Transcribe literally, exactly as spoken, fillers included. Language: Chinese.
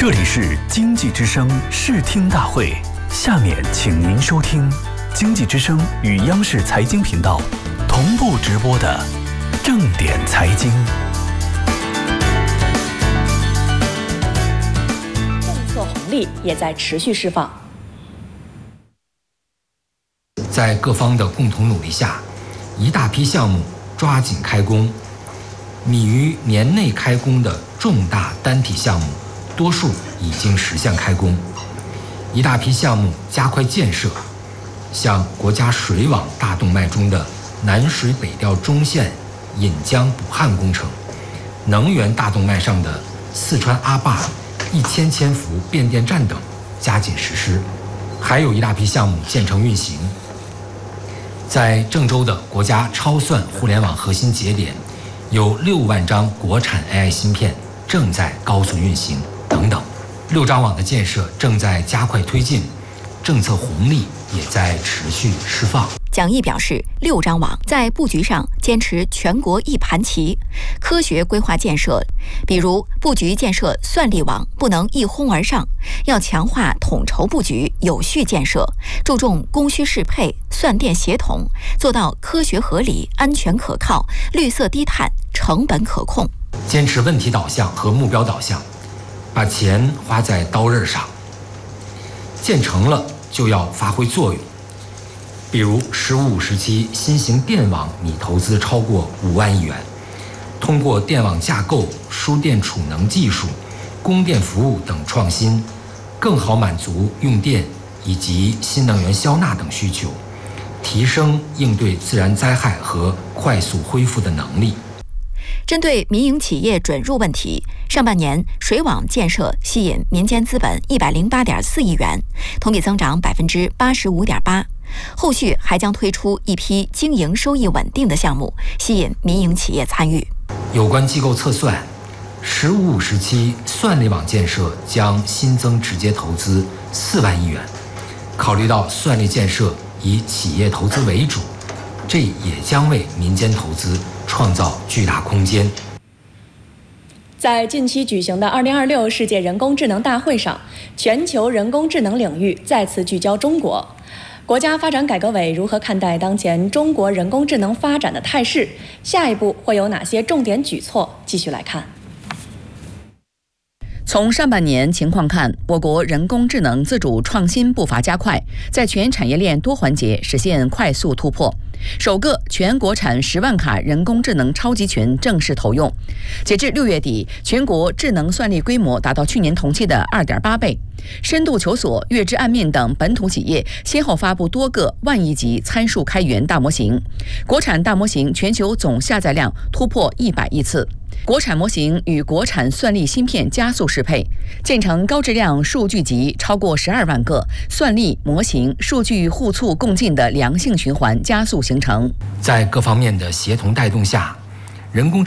这里是经济之声视听大会，下面请您收听经济之声与央视财经频道同步直播的正点财经。 政策红利也在持续释放。 在各方的共同努力下，一大批项目抓紧开工，拟于年内开工的重大单体项目，多数已经实现开工。一大批项目加快建设，像国家水网大动脉中的南水北调中线引江补汉工程，能源大动脉上的四川阿坝一千千伏变电站等加紧实施。还有一大批项目建成运行。在郑州的国家超算互联网核心节点，有六万张国产 A I 芯片正在高速运行等等。六张网的建设正在加快推进，政策红利也在持续释放。 蒋毅表示，六张网在布局上坚持全国一盘棋，科学规划建设，比如布局建设算力网不能一哄而上，要强化统筹布局、有序建设，注重供需适配、算电协同，做到科学合理、安全可靠、绿色低碳、成本可控。 坚持问题导向和目标导向，把钱花在刀刃上，建成了就要发挥作用。比如“十五五”时期新型电网拟投资超过五万亿元，通过电网架构、输电储能技术、供电服务等创新，更好满足用电以及新能源消纳等需求，提升应对自然灾害和快速恢复的能力。 针对民营企业准入问题，上半年水网建设吸引民间资本一百零八点四亿元，同比增长百分之八十五点八。后续还将推出一批经营收益稳定的项目，吸引民营企业参与。 有关机构测算，“十五五”时期算力网建设将新增直接投资四万亿元。考虑到算力建设以企业投资为主，这也将为民间投资创造巨大空间。 在近期举行的二零二六世界人工智能大会上，全球人工智能领域再次聚焦中国。国家发展改革委如何看待当前中国人工智能发展的态势？下一步会有哪些重点举措？继续来看。 从上半年情况看，我国人工智能自主创新步伐加快，在全产业链多环节实现快速突破。首个全国产十万卡人工智能超级群正式投用。截至六月底，全国智能算力规模达到去年同期的 二点八倍。深度求索、月之暗面等本土企业先后发布多个万亿级参数开源大模型，国产大模型全球总下载量突破一百亿次。国产模型与国产算力芯片加速适配，建成高质量数据集超过十二万个，算力、模型、数据互促共进的良性循环加速形成。 在各方面的协同带动下，人工